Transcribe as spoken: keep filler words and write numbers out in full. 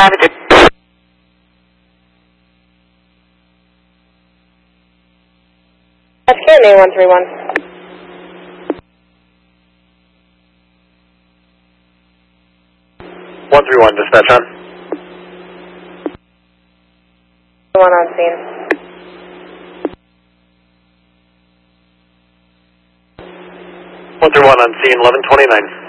Latitude. That's Kennedy one three one. one three one, dispatch on. One on scene. one three one on scene, eleven twenty-nine.